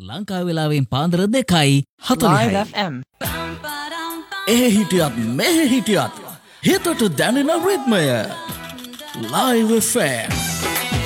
ලංකා වෙලාවෙන් පාන්දර 2:40. Live FM. ඒ හිටියත් මෙහෙ හිටියත් හිතට දැනෙන රිද්මය Live FM.